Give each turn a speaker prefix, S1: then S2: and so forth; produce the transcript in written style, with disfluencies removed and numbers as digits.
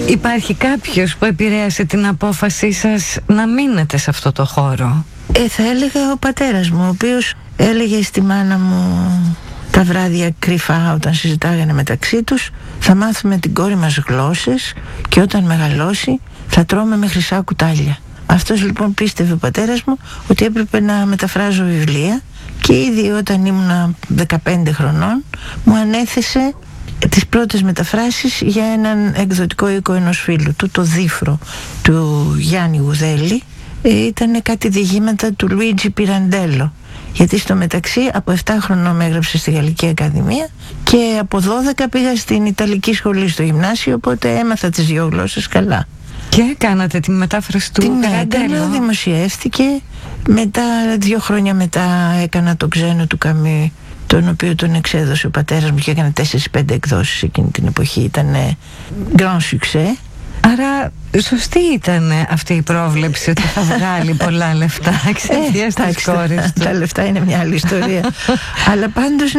S1: Υπάρχει κάποιος που επηρέασε την απόφασή σας να μείνετε σε αυτό το χώρο?
S2: Θα έλεγα ο πατέρας μου, ο οποίος έλεγε στη μάνα μου τα βράδια κρυφά όταν συζητάγανε μεταξύ τους: θα μάθουμε την κόρη μας γλώσσες και όταν μεγαλώσει θα τρώμε με χρυσά κουτάλια. Αυτός λοιπόν πίστευε, ο πατέρας μου, ότι έπρεπε να μεταφράζω βιβλία, και ήδη όταν ήμουν 15 χρονών μου ανέθεσε τις πρώτες μεταφράσεις για έναν εκδοτικό οίκο ενός φίλου του, το Δίφρο του Γιάννη Γουδέλη. Ήταν κάτι διηγήματα του Λουίτζι Πιραντέλο, γιατί στο μεταξύ από 7 χρονών με έγραψε στη Γαλλική Ακαδημία και από 12 πήγα στην Ιταλική σχολή στο γυμνάσιο, οπότε έμαθα τις 2 γλώσσες καλά.
S1: Και κάνατε τη μετάφραση του Πιραντέλο?
S2: Δημοσιεύτηκε. Μετά, 2 χρόνια μετά, έκανα το Ξένο του Καμί, τον οποίο τον εξέδωσε ο πατέρας μου και έκανε 4-5 εκδόσεις εκείνη την εποχή. Ήταν grand succès.
S1: Άρα σωστή ήταν αυτή η πρόβλεψη ότι θα βγάλει πολλά λεφτά εξαιτίας της κόρης του?
S2: Τα λεφτά είναι μια άλλη ιστορία. Αλλά πάντως